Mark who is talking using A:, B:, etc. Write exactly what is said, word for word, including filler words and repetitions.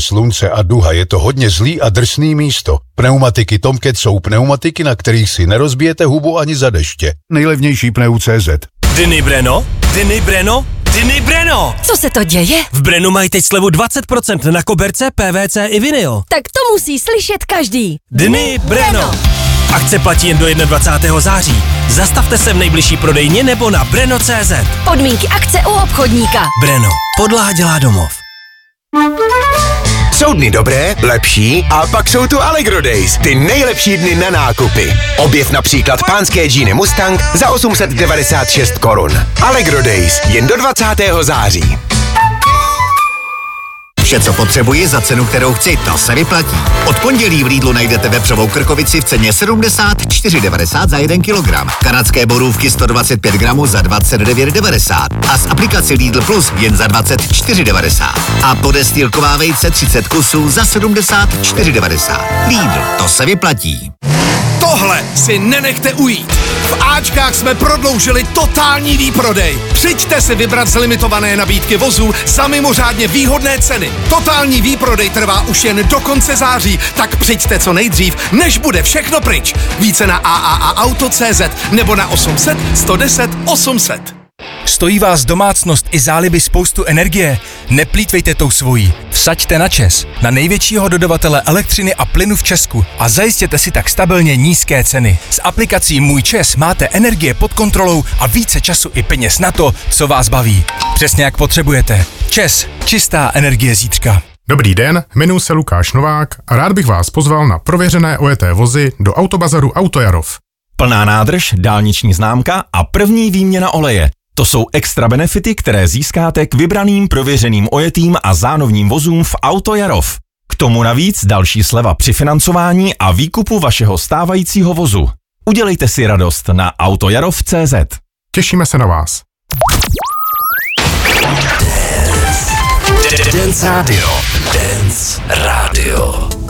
A: slunce a duha je to hodně zlý a drsný místo. Pneumatiky Tomcat jsou pneumatiky, na kterých si nerozbijete hubu ani za deště. Nejlevnější pneu tečka cé zet.
B: Dny Breno? Dny Breno? Dny Breno!
C: Co se to děje?
B: V Brenu mají teď slevu dvacet procent na koberce, P V C i vinyl.
C: Tak to musí slyšet každý.
B: Dny Breno! Akce platí jen do dvacátého prvního září. Zastavte se v nejbližší prodejně nebo na breno tečka cé zet.
C: Podmínky akce u obchodníka.
B: Breno. Podlaha dělá domov.
D: Jsou dny dobré, lepší a pak jsou tu Allegro Days, ty nejlepší dny na nákupy. Objev například pánské džíny Mustang za osm set devadesát šest korun. Allegro Days jen do dvacátého září.
E: Vše, co potřebuji za cenu, kterou chci, to se vyplatí. Od pondělí v Lidlu najdete vepřovou krkovici v ceně sedmdesát čtyři devadesát za jeden kilogram. Kanadské borůvky sto dvacet pět gramů za dvacet devět devadesát. A s aplikací Lidl Plus jen za dvacet čtyři devadesát. A podestýlková vejce třicet kusů za sedmdesát čtyři devadesát. Lidl, to se vyplatí.
F: Tohle si nenechte ujít. V Ačkách jsme prodloužili totální výprodej. Přijďte si vybrat z limitované nabídky vozů za mimořádně výhodné ceny. Totální výprodej trvá už jen do konce září, tak přijďte co nejdřív, než bude všechno pryč. Více na a a a auto tečka cé zet nebo na osm set sto deset osm set.
G: Stojí vás domácnost i záliby spoustu energie? Neplýtvejte tou svojí. Vsaďte na ČEZ, na největšího dodavatele elektřiny a plynu v Česku a zajistěte si tak stabilně nízké ceny. S aplikací Můj ČEZ máte energie pod kontrolou a více času i peněz na to, co vás baví. Přesně jak potřebujete. ČEZ, čistá energie zítřka.
H: Dobrý den, jmenuji se Lukáš Novák a rád bych vás pozval na prověřené ojeté vozy do autobazaru Autojarov.
I: Plná nádrž, dálniční známka a první výměna oleje. To jsou extra benefity, které získáte k vybraným prověřeným ojetým a zánovním vozům v Autojarov. K tomu navíc další sleva při financování a výkupu vašeho stávajícího vozu. Udělejte si radost na autojarov tečka cé zet.
H: Těšíme se na vás.
B: Dance Radio. Dance Radio.